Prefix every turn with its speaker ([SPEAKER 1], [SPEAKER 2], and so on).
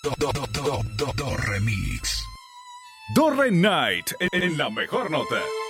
[SPEAKER 1] Do Remix.
[SPEAKER 2] Dorre Night en la mejor nota.